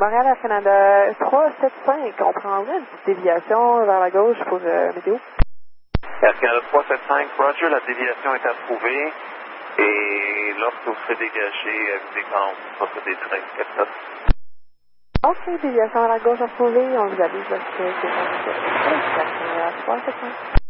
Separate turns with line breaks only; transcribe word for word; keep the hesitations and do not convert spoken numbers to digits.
Montréal à Canada trois sept cinq, on prendrait une petite déviation vers la gauche pour euh, météo.
Air Canada trois sept cinq, Roger, la déviation est approuvée. Et lorsque vous serez dégagé, avisez quand on sera des trains quatre.
Ok, déviation vers la gauche approuvée, on vous avise parce que c'est trois sept cinq.